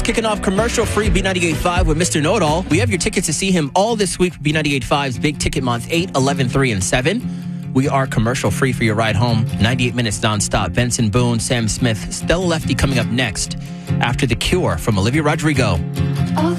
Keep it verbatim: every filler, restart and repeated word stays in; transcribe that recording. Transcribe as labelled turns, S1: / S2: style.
S1: kicking off commercial-free B ninety-eight point five with Mister Know-It-All. We have your tickets to see him all this week for B ninety-eight point five's Big Ticket Month, eight, eleven, three, and seven. We are commercial-free for your ride home. ninety-eight minutes nonstop. Benson Boone, Sam Smith, Stella Lefty coming up next after The Cure from Olivia Rodrigo.